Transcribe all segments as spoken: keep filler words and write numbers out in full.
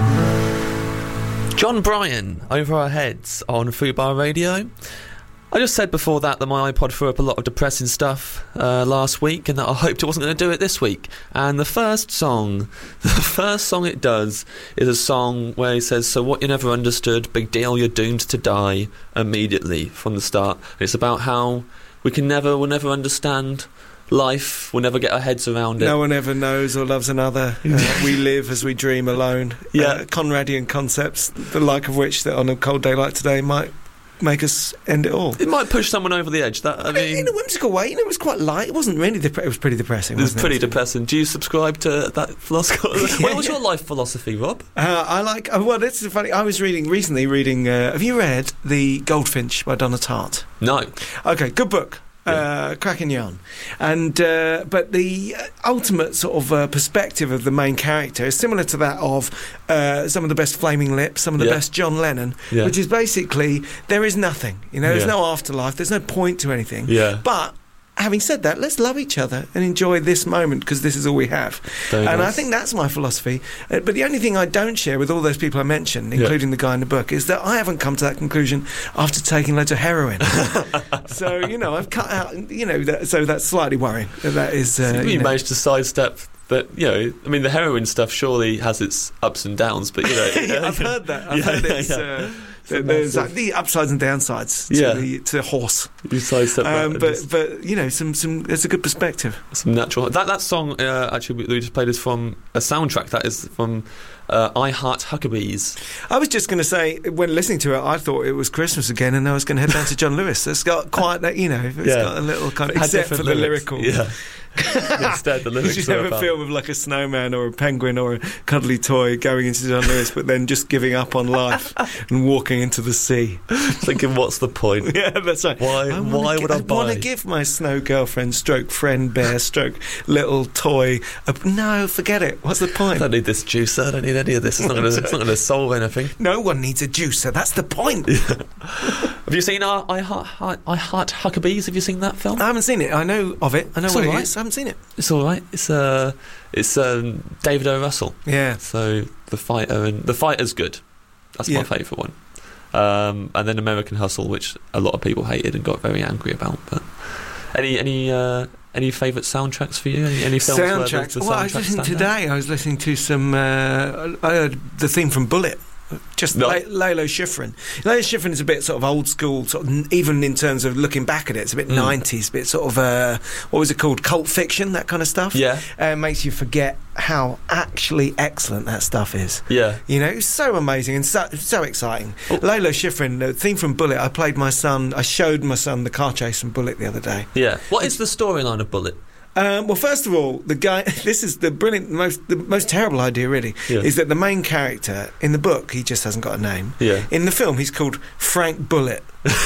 John Bryan, Over Our Heads on Fubar Radio. I just said before that that my iPod threw up a lot of depressing stuff uh, last week, and that I hoped it wasn't going to do it this week. And the first song, the first song it does is a song where he says, "So what you never understood, big deal, you're doomed to die," immediately from the start. And it's about how we can never, we'll never understand life, we'll never get our heads around it. No one ever knows or loves another. Uh, we live as we dream alone. Yeah. Uh, Conradian concepts, the like of which that on a cold day like today might make us end it all. It might push someone over the edge. That I mean, in a whimsical way, you know, it was quite light. It wasn't really. Dep- it was pretty depressing. It was wasn't pretty it? depressing. Do you subscribe to that philosophy? Yeah, What was yeah. your life philosophy, Rob? Uh, I like. Oh, well, this is funny. I was reading recently. Reading. Uh, have you read The Goldfinch by Donna Tartt? No. Okay, good book. Yeah. Uh, cracking yarn, and uh, but the ultimate sort of uh, perspective of the main character is similar to that of uh, some of the best Flaming Lips, some of the Yeah. best John Lennon, Yeah. which is basically there is nothing, you know, there's Yeah. no afterlife, there's no point to anything. Yeah. But having said that, let's love each other and enjoy this moment because this is all we have. Very and I nice. think that's my philosophy. Uh, but the only thing I don't share with all those people I mentioned, Yeah. including the guy in the book, is that I haven't come to that conclusion after taking loads of heroin. So, you know, I've cut out, you know, that, so that's slightly worrying. That is, uh, So you you know. managed to sidestep that, you know, I mean, the heroin stuff surely has its ups and downs, but, you know... Yeah, I've heard that. I've Yeah, heard yeah, it's, yeah. uh, It's a there's massive- like the upsides and downsides to, Yeah. the, to horse. You sidestep that Um, and but, just but, you know, some, some, it's a good perspective. some natural... That, that song, uh, actually, we just played is from a soundtrack. That is from uh, I Heart Huckabees. I was just going to say, when listening to it, I thought it was Christmas again, and I was going to head down to John Lewis. It's got quite that, you know, it's Yeah. got a little kind of, Had except for different the lyrics. lyrical. Yeah. Instead, the You lyrics should are have a about... film of like a snowman or a penguin or a cuddly toy going into John Lewis, but then just giving up on life and walking into the sea. Thinking, what's the point? Yeah, that's right. Why- I wanna why gi- would I I want buy? to give my snow girlfriend, stroke friend bear, stroke little toy. A, no, forget it. What's the I point? don't need this juicer. I don't need any of this. It's not going to solve anything. No one needs a juicer. That's the point. Have you seen uh, I Heart I Heart Huckabees? Have you seen that film? I haven't seen it. I know of it. I know It's what all it right. is. I haven't seen it. It's all right. It's uh, it's um, David O. Russell. Yeah. So the fighter and the fighter's good. That's Yeah. my favourite one. Um, and then American Hustle, which a lot of people hated and got very angry about. But any any uh, any favourite soundtracks for you? Any, any films where the, Soundtracks. the Well, I was soundtracks listening stand out? today. I was listening to some. Uh, I heard the theme from Bullet. Just No. Le- Lalo Schifrin. Lalo Schifrin is a bit sort of old school, sort of n- even in terms of looking back at it. It's a bit Mm. nineties, bit sort of uh, what was it called? Cult fiction, that kind of stuff. Yeah, uh, makes you forget how actually excellent that stuff is. yeah. You know, it's so amazing and so, so exciting. Oh. Lalo Schifrin, the theme from Bullet. I played my son. I showed my son the car chase from Bullet the other day. Yeah. What is the storyline of Bullet? Um, well, first of all, the guy. This is the brilliant, most the most terrible idea. Really, Yeah. is that the main character in the book, he just hasn't got a name. Yeah. In the film, he's called Frank Bullet.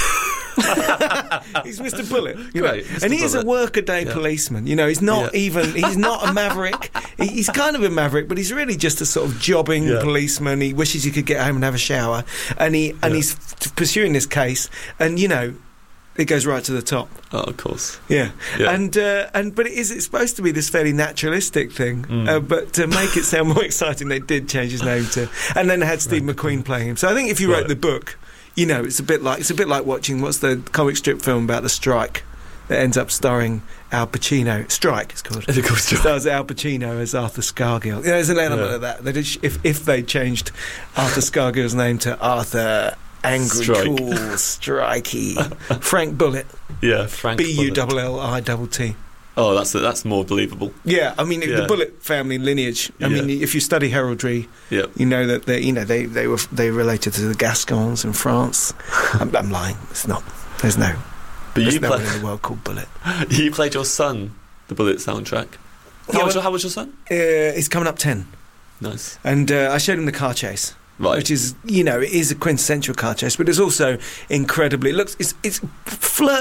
He's Mister Bullet, you know. Great, Mister and he is a Bullet. workaday Yeah. policeman. You know, he's not Yeah. even. He's not a maverick. He, he's kind of a maverick, but he's really just a sort of jobbing Yeah. policeman. He wishes he could get home and have a shower, and he and Yeah. he's f- pursuing this case, and you know. It goes right to the top. Oh, of course. Yeah, Yeah. and uh, and but it is it's supposed to be this fairly naturalistic thing, Mm. uh, but to make it sound more exciting, they did change his name to, and then they had Steve McQueen playing him. So I think if you wrote Right. the book, you know, it's a bit like it's a bit like watching what's the comic strip film about the strike that ends up starring Al Pacino. Strike, it's called. Of course. Stars Al Pacino as Arthur Scargill. You know, there's an element Yeah. of that. They did, if if they changed Arthur Scargill's name to Arthur. Angry, Strike. cool, strikey, Frank Bullet, Yeah, Frank. B U Bullet. L L I T T. Oh, that's that's more believable. Yeah, I mean Yeah. the Bullet family lineage. I Yeah. mean, if you study heraldry, Yeah. you know that they, you know, they they were they related to the Gascons in France. I'm, I'm lying. It's not. There's no. But There's you no play, one in the world called Bullet. you played your son the Bullet soundtrack. How, Yeah, was, well- your, how was your son? Uh, it's coming up ten, Nice. and uh, I showed him the car chase. Right. Which is, you know, it is a quintessential car chase, but it's also incredibly. It looks, it's it's flirt